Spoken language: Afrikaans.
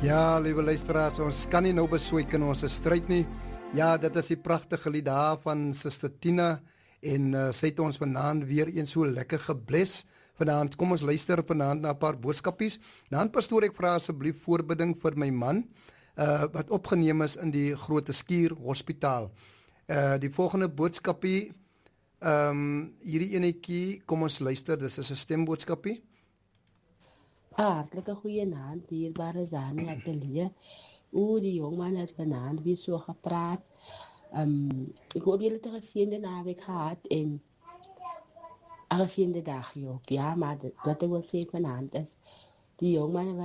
Ja, liewe luisteraars, ons kan nie nou beswyk in ons stryd nie. Ja, dit is die pragtige lied daar van Suster Tina en sy het ons vanaand weer een so lekker gebless. Vanaand kom ons luister vanaand na 'n paar boodskapies. Dan pastoor, ek vra asseblief voorbidding vir my man wat opgeneem is in die Groot Skuur Hospitaal. Die volgende boodskapie, hierdie enetjie, kom ons luister, dis is 'n stemboodskapie. Hartelijke goeienaand, dierbare Zani Atelier. Die jongeman heeft vanavond weer zo gepraat. Ik hoop jullie een geziende naweek gehad en een geziende dagje ook. Ja, maar wat ik wil zeggen vanavond is, die jongeman